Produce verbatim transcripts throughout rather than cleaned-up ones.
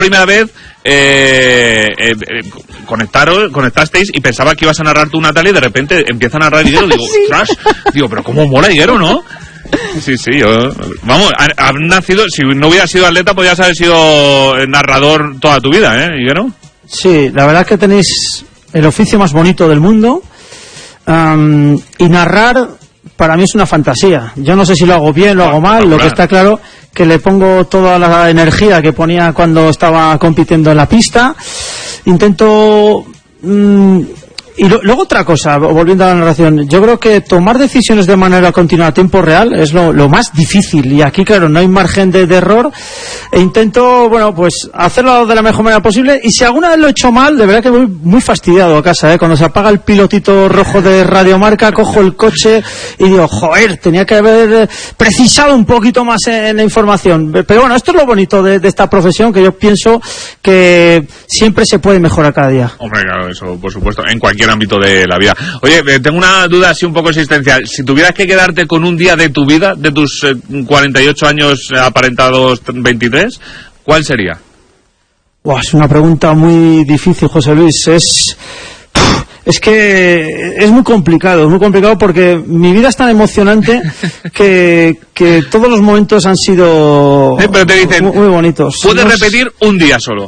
primera vez eh, eh, eh, conectaron, conectasteis y pensaba que ibas a narrar tú, Natalia, y de repente empieza a narrar Higuero. Digo, sí. ostras, digo, pero cómo mola Higuero, ¿no? Sí, sí, yo, vamos, has nacido, si no hubieras sido atleta, podrías haber sido narrador toda tu vida, ¿eh, Higuero? Sí, la verdad es que tenéis el oficio más bonito del mundo, um, y narrar para mí es una fantasía. Yo no sé si lo hago bien, lo hago mal, lo que está claro que le pongo toda la energía que ponía cuando estaba compitiendo en la pista. Intento... Mmm, y lo, luego otra cosa, volviendo a la narración, yo creo que tomar decisiones de manera continua a tiempo real es lo, lo más difícil, y aquí claro no hay margen de, de error, e intento, bueno, pues hacerlo de la mejor manera posible, y si alguna vez lo he hecho mal, de verdad que voy muy fastidiado a casa, ¿eh? Cuando se apaga el pilotito rojo de Radiomarca, cojo el coche y digo, joder, tenía que haber precisado un poquito más en, en la información, pero bueno, esto es lo bonito de, de esta profesión, que yo pienso que siempre se puede mejorar cada día. Hombre, claro, eso por supuesto, en cualquier ámbito de la vida. Oye, tengo una duda así un poco existencial. Si tuvieras que quedarte con un día de tu vida, de tus eh, cuarenta y ocho años aparentados veintitrés, ¿cuál sería? Buah, es una pregunta muy difícil, José Luis. Es... Es que es muy complicado, es muy complicado porque mi vida es tan emocionante que, que todos los momentos han sido sí, pero te dicen, muy, muy bonitos. Puedes Nos... repetir un día solo.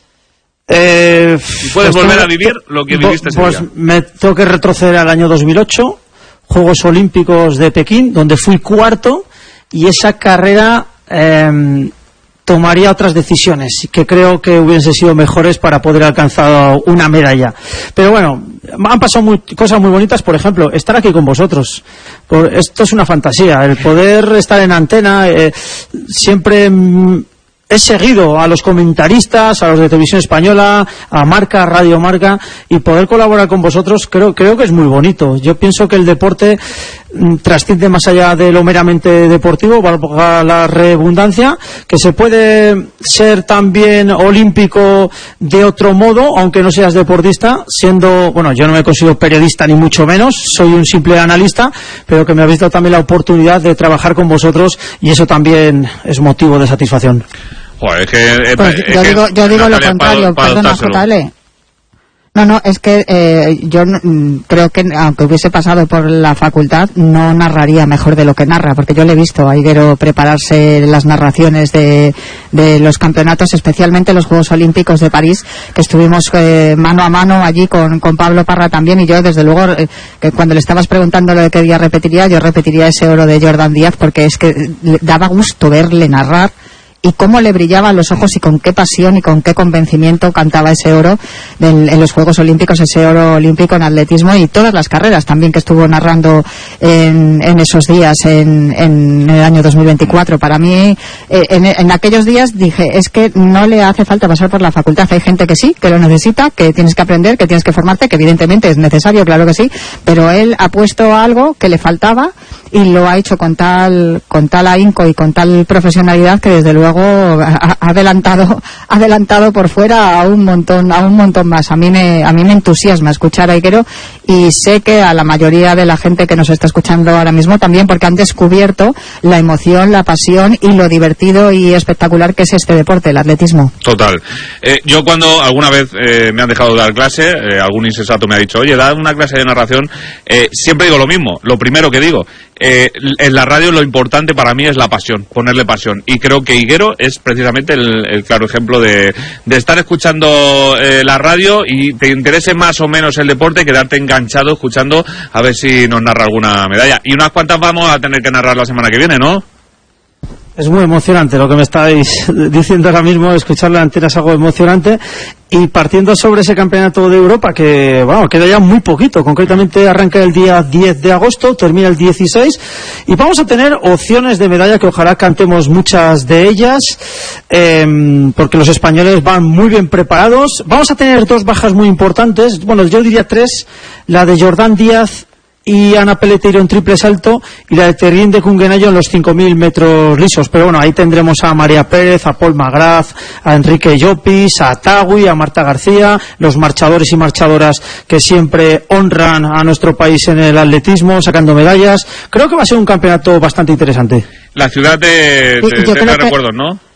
Eh, y puedes pues volver tengo, a vivir lo que viviste ese pues día. Me tengo que retroceder al año dos mil ocho, Juegos Olímpicos de Pekín, donde fui cuarto, y esa carrera eh, tomaría otras decisiones que creo que hubiesen sido mejores para poder alcanzar una medalla. Pero bueno, han pasado muy, cosas muy bonitas, por ejemplo, estar aquí con vosotros. Por, esto es una fantasía, el poder estar en antena, eh, siempre... Mm, he seguido a los comentaristas, a los de Televisión Española, a Marca, Radio Marca, y poder colaborar con vosotros creo, creo que es muy bonito. Yo pienso que el deporte mm, trasciende más allá de lo meramente deportivo, valga la redundancia, que se puede ser también olímpico de otro modo, aunque no seas deportista, siendo, bueno, yo no me considero periodista ni mucho menos, soy un simple analista, pero que me habéis dado también la oportunidad de trabajar con vosotros, y eso también es motivo de satisfacción. Joder, es que, pues es yo que digo, yo digo lo para, contrario, para perdona, J L. No, no, es que eh, yo mm, creo que aunque hubiese pasado por la facultad, no narraría mejor de lo que narra, porque yo le he visto a Higuero prepararse las narraciones de, de los campeonatos, especialmente los Juegos Olímpicos de París, que estuvimos eh, mano a mano allí con, con Pablo Parra también, y yo desde luego, eh, que cuando le estabas preguntando lo de qué día repetiría, yo repetiría ese oro de Jordan Díaz, porque es que le daba gusto verle narrar, y cómo le brillaban los ojos y con qué pasión y con qué convencimiento cantaba ese oro en, en los Juegos Olímpicos, ese oro olímpico en atletismo, y todas las carreras también que estuvo narrando en, en esos días en, en el año dos mil veinticuatro. Para mí, eh, en, en aquellos días dije, es que no le hace falta pasar por la facultad. Hay gente que sí, que lo necesita, que tienes que aprender, que tienes que formarte, que evidentemente es necesario, claro que sí, pero él ha puesto algo que le faltaba y lo ha hecho con tal con tal ahínco y con tal profesionalidad que desde luego ha adelantado adelantado por fuera a un montón a un montón más. A mí me a mí me entusiasma escuchar a Higuero, y sé que a la mayoría de la gente que nos está escuchando ahora mismo también, porque han descubierto la emoción, la pasión y lo divertido y espectacular que es este deporte, el atletismo. Total. Eh, yo cuando alguna vez eh, me han dejado dar clase, eh, algún insensato me ha dicho, oye, da una clase de narración, eh, siempre digo lo mismo, lo primero que digo, eh, en la radio lo importante para mí es la pasión, ponerle pasión, y creo que Higuero es precisamente el, el claro ejemplo de, de estar escuchando eh, la radio y te interese más o menos el deporte, quedarte enganchado escuchando a ver si nos narra alguna medalla, y unas cuantas vamos a tener que narrar la semana que viene, ¿no? Es muy emocionante lo que me estáis diciendo ahora mismo, escuchar la antena es algo emocionante, y partiendo sobre ese campeonato de Europa que, bueno, queda ya muy poquito, concretamente arranca el día diez de agosto, termina el dieciséis, y vamos a tener opciones de medalla que ojalá cantemos muchas de ellas, eh, porque los españoles van muy bien preparados. Vamos a tener dos bajas muy importantes, bueno, yo diría tres, la de Jordan Díaz y Ana Peleteiro en triple salto, y la de Terrien de Cunguenayo en los cinco mil metros lisos. Pero bueno, ahí tendremos a María Pérez, a Paul Magraz, a Enrique Llopis, a Tagui, a Marta García, los marchadores y marchadoras que siempre honran a nuestro país en el atletismo, sacando medallas. Creo que va a ser un campeonato bastante interesante. La ciudad de, de, yo de creo que... recuerdos, ¿no?